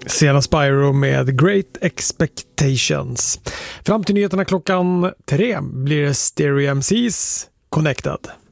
Sena Spyro med Great Expectations. Fram till nyheterna klockan 3 blir det Stereo MCs Connected.